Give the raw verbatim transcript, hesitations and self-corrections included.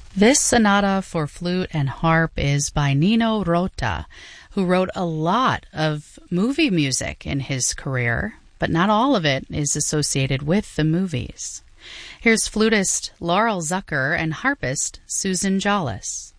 This sonata for flute and harp is by Nino Rota, who wrote a lot of movie music in his career, but not all of it is associated with the movies. Here's flutist Laurel Zucker and harpist Susan Jolles.